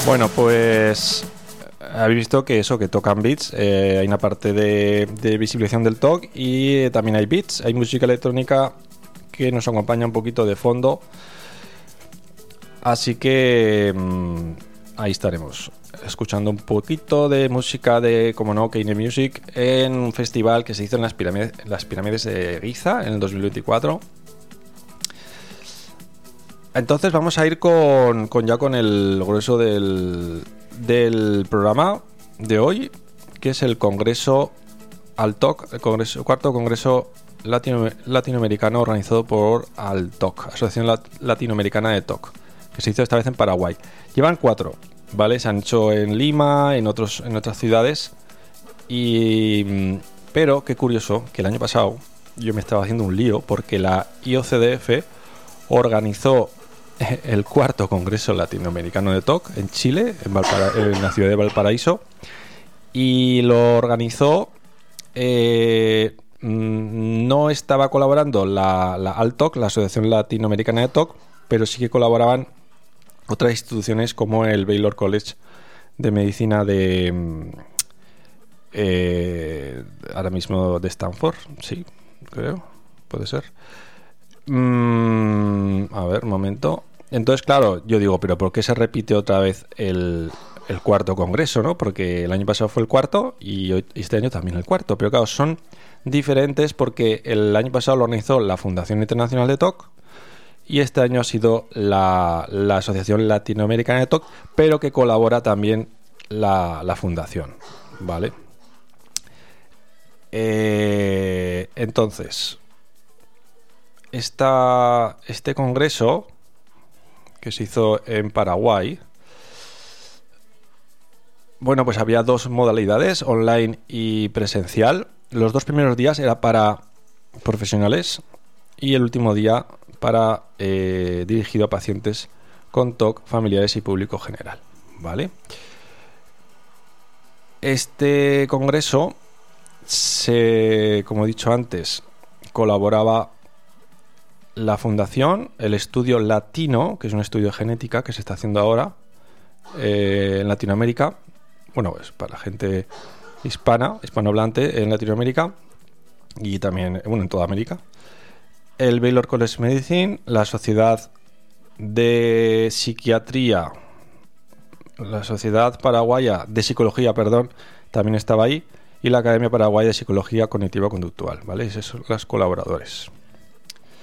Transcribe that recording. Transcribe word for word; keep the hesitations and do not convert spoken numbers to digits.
Bueno, pues habéis visto que eso, que tocan beats, eh, hay una parte de, de visibilización del talk y eh, también hay beats, hay música electrónica que nos acompaña un poquito de fondo, así que mmm, ahí estaremos escuchando un poquito de música de, como no, Keine Music en un festival que se hizo en las pirámides, en las pirámides de Giza en el dos mil veinticuatro. Entonces vamos a ir con, con ya con el grueso del, del programa de hoy, que es el Congreso ALTOC, el congreso, cuarto Congreso Latino, Latinoamericano organizado por ALTOC, Asociación Lat, Latinoamericana de T O C, que se hizo esta vez en Paraguay. Llevan cuatro, ¿vale? Se han hecho en Lima, en, otros, en otras ciudades, y pero qué curioso que el año pasado yo me estaba haciendo un lío porque la I O C D F organizó el cuarto Congreso Latinoamericano de T O C en Chile, en, Valpara- en la ciudad de Valparaíso, y lo organizó, eh, no estaba colaborando la, la ALTOC, la Asociación Latinoamericana de T O C, pero sí que colaboraban otras instituciones como el Baylor College de Medicina de eh, ahora mismo de Stanford, sí, creo, puede ser. Mm, a ver, un momento. Entonces, claro, yo digo, pero ¿por qué se repite otra vez el, el cuarto congreso, no? Porque el año pasado fue el cuarto y hoy, este año también el cuarto. Pero claro, son diferentes porque el año pasado lo organizó la Fundación Internacional de T O C y este año ha sido la, la Asociación Latinoamericana de T O C, pero que colabora también la, la Fundación, ¿vale? Eh, entonces... Esta, este congreso que se hizo en Paraguay, bueno, pues había dos modalidades, online y presencial. Los dos primeros días era para profesionales y el último día para eh, dirigido a pacientes con T O C, familiares y público general, ¿vale? Este congreso se, como he dicho antes, colaboraba la fundación, el estudio latino, que es un estudio de genética que se está haciendo ahora eh, en Latinoamérica, bueno, pues para gente hispana, hispanohablante en Latinoamérica y también, bueno, en toda América. El Baylor College Medicine, la Sociedad de Psiquiatría, la Sociedad Paraguaya de Psicología, perdón, también estaba ahí, y la Academia Paraguaya de Psicología Cognitiva Conductual, ¿vale? Esos son los colaboradores.